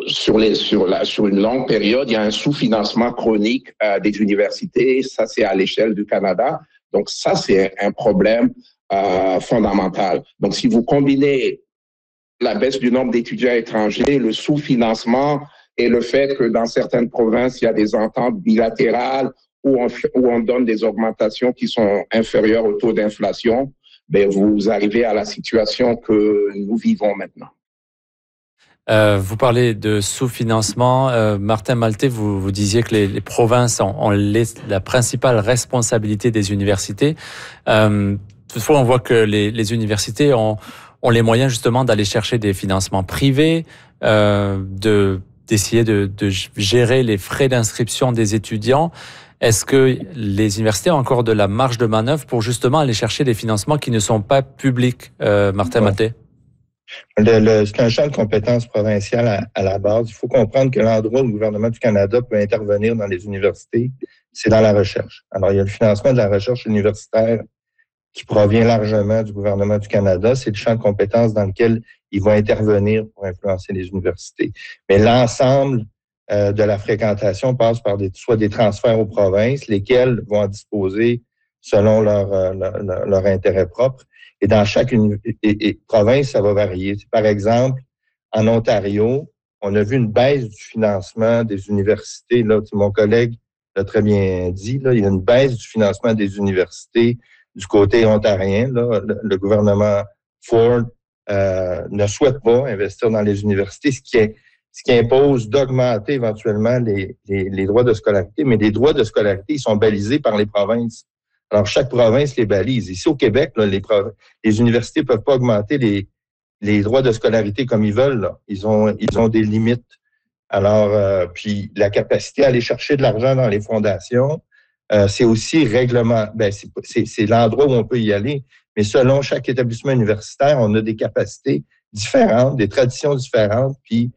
sur une longue période, il y a un sous-financement chronique des universités. Ça, c'est à l'échelle du Canada. Donc, ça, c'est un problème fondamental. Donc, si vous combinez la baisse du nombre d'étudiants étrangers, le sous-financement et le fait que dans certaines provinces, il y a des ententes bilatérales où on donne des augmentations qui sont inférieures au taux d'inflation, ben vous arrivez à la situation que nous vivons maintenant. Vous parlez de sous-financement. Martin Maltais, vous disiez que les provinces ont la principale responsabilité des universités. Toutefois, on voit que les universités ont les moyens justement d'aller chercher des financements privés, d'essayer de gérer les frais d'inscription des étudiants. Est-ce que les universités ont encore de la marge de manœuvre pour justement aller chercher des financements qui ne sont pas publics, Martin Maltais? C'est un champ de compétences provinciales à la base. Il faut comprendre que l'endroit où le gouvernement du Canada peut intervenir dans les universités, c'est dans la recherche. Alors, il y a le financement de la recherche universitaire qui provient largement du gouvernement du Canada. C'est le champ de compétences dans lequel il va intervenir pour influencer les universités. Mais l'ensemble de la fréquentation passe par soit des transferts aux provinces, lesquelles vont en disposer selon leur intérêt propre. Et dans chaque province, ça va varier. Par exemple, en Ontario, on a vu une baisse du financement des universités. Là, mon collègue l'a très bien dit, là, il y a une baisse du financement des universités du côté ontarien. Là, le gouvernement Ford ne souhaite pas investir dans les universités, ce qui impose d'augmenter éventuellement les droits de scolarité. Mais les droits de scolarité, ils sont balisés par les provinces. Alors, chaque province les balise. Ici, au Québec, là, les universités ne peuvent pas augmenter les droits de scolarité comme ils veulent. Là. Ils ont des limites. Alors, puis la capacité à aller chercher de l'argent dans les fondations, c'est aussi c'est l'endroit où on peut y aller. Mais selon chaque établissement universitaire, on a des capacités différentes, des traditions différentes, puis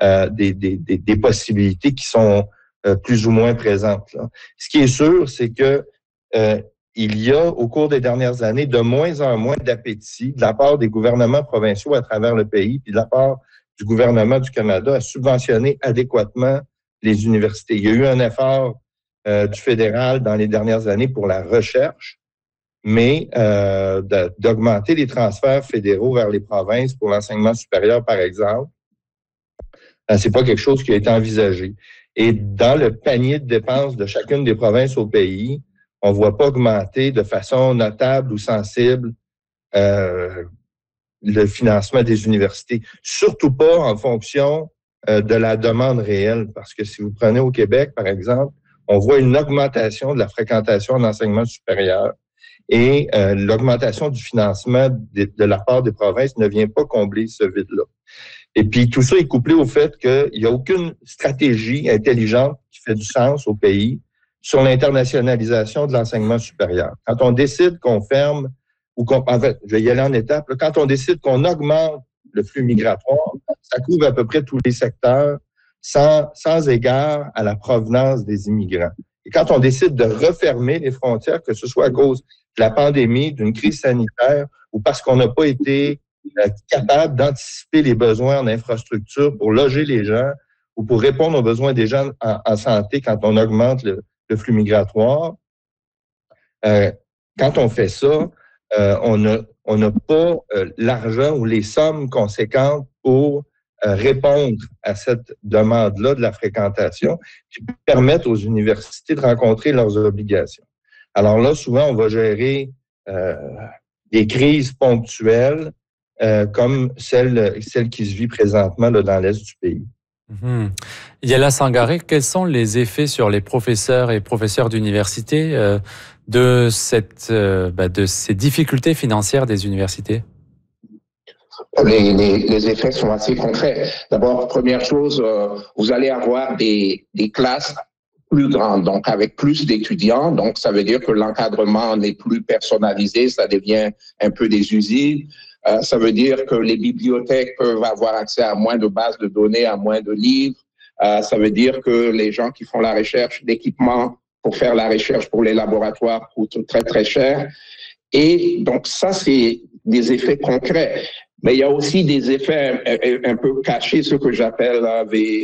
des possibilités qui sont plus ou moins présentes. Là. Ce qui est sûr, c'est que il y a, au cours des dernières années, de moins en moins d'appétit de la part des gouvernements provinciaux à travers le pays, puis de la part du gouvernement du Canada à subventionner adéquatement les universités. Il y a eu un effort du fédéral dans les dernières années pour la recherche, mais d'augmenter les transferts fédéraux vers les provinces pour l'enseignement supérieur, par exemple, c'est pas quelque chose qui a été envisagé. Et dans le panier de dépenses de chacune des provinces au pays, on ne voit pas augmenter de façon notable ou sensible le financement des universités. Surtout pas en fonction de la demande réelle. Parce que si vous prenez au Québec, par exemple, on voit une augmentation de la fréquentation en enseignement supérieur et l'augmentation du financement de la part des provinces ne vient pas combler ce vide-là. Et puis, tout ça est couplé au fait qu'il n'y a aucune stratégie intelligente qui fait du sens au pays sur l'internationalisation de l'enseignement supérieur. Quand on décide qu'on ferme, en fait, je vais y aller en étapes, là, quand on décide qu'on augmente le flux migratoire, ça couvre à peu près tous les secteurs sans égard à la provenance des immigrants. Et quand on décide de refermer les frontières, que ce soit à cause de la pandémie, d'une crise sanitaire ou parce qu'on n'a pas été capable d'anticiper les besoins en infrastructure pour loger les gens ou pour répondre aux besoins des gens en santé quand on augmente le flux migratoire. Quand on fait ça, on n'a pas l'argent ou les sommes conséquentes pour répondre à cette demande-là de la fréquentation qui permettent aux universités de rencontrer leurs obligations. Alors là, souvent, on va gérer des crises ponctuelles comme celle qui se vit présentement là, dans l'est du pays. Mmh. Yala Sangaré, quels sont les effets sur les professeurs et professeurs d'université de ces difficultés financières des universités? Les effets sont assez concrets. D'abord, première chose, vous allez avoir des classes plus grandes, donc avec plus d'étudiants. Donc, ça veut dire que l'encadrement n'est plus personnalisé, ça devient un peu des usines. Ça veut dire que les bibliothèques peuvent avoir accès à moins de bases de données, à moins de livres. Ça veut dire que les gens qui font la recherche d'équipements pour faire la recherche pour les laboratoires coûtent très, très cher. Et donc, ça, c'est des effets concrets. Mais il y a aussi des effets un peu cachés, ce que j'appelle